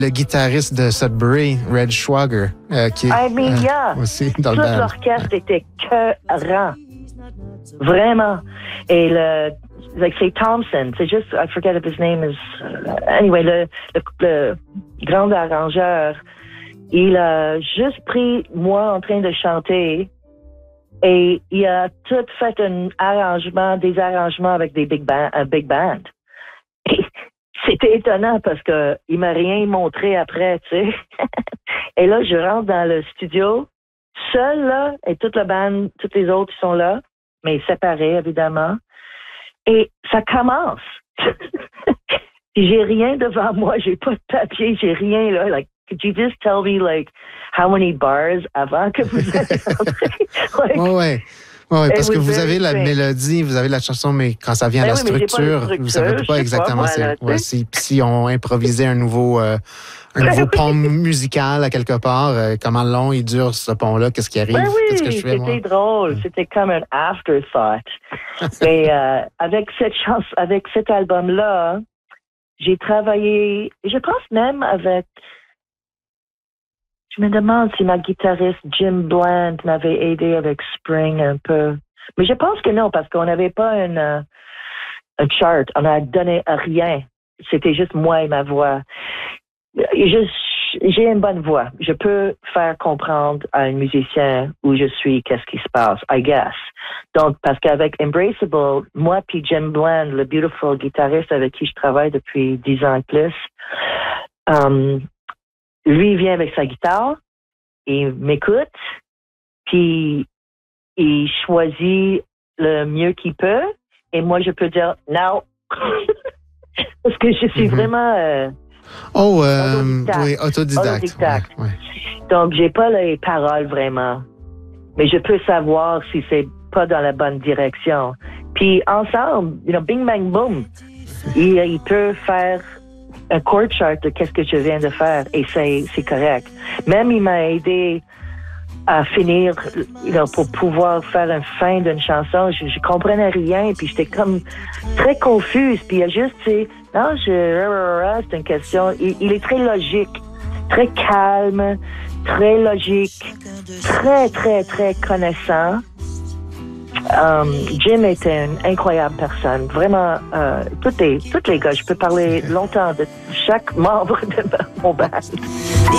le guitariste de Sudbury, Red Schwager, qui est aussi dans le band. Tout l'orchestre était écœurant. Vraiment. Et c'est Thompson. C'est juste, I forget if his name is... anyway, le grand arrangeur, il a juste pris moi en train de chanter et il a tout fait des arrangements avec un big band. Et c'était étonnant parce que il m'a rien montré après, tu sais. Et là, je rentre dans le studio, seul là, et toute la bande, tous les autres sont là, mais séparés évidemment. Et ça commence. J'ai rien devant moi, j'ai pas de papier, j'ai rien là. Like, could you just tell me like how many bars avant que vous allez rentrer? Ouais, parce que vous avez la mélodie, vous avez la chanson, mais quand ça vient à la structure, vous savez pas exactement si on improvisait un nouveau pont musical à quelque part, comment long il dure ce pont-là, qu'est-ce qui arrive, qu'est-ce que je fais, moi? C'était drôle, c'était comme un afterthought. Mais avec cet album-là, j'ai travaillé, je pense même avec... Je me demande si ma guitariste Jim Bland m'avait aidé avec Spring un peu. Mais je pense que non, parce qu'on n'avait pas un chart. On n'a donné rien. C'était juste moi et ma voix. J'ai une bonne voix. Je peux faire comprendre à un musicien où je suis, qu'est-ce qui se passe, I guess. Donc, parce qu'avec Embraceable, moi puis Jim Bland, le beautiful guitariste avec qui je travaille depuis 10 ans et plus, lui, il vient avec sa guitare, il m'écoute, puis il choisit le mieux qu'il peut, et moi, je peux dire « non ». Parce que je suis vraiment autodidacte. Ouais. Donc, j'ai pas les paroles vraiment, mais je peux savoir si c'est pas dans la bonne direction. Puis ensemble, bing, bang, boom, il peut faire un chord chart de qu'est-ce que je viens de faire et c'est correct. Même il m'a aidé à finir, pour pouvoir faire une fin d'une chanson. Je comprenais rien puis j'étais comme très confuse. Puis il a juste dit, non, c'est une question. Il est très logique, très calme, très logique, très, très, très connaissant. Jim était une incroyable personne. Vraiment, tous les gars, je peux parler longtemps de chaque membre de mon band.